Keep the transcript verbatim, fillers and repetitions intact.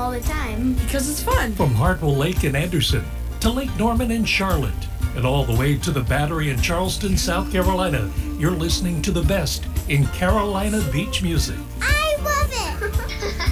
all the time. Because it's fun. From Hartwell Lake in Anderson to Lake Norman in Charlotte and all the way to the Battery in Charleston, South Carolina, you're listening to the best in Carolina beach music. I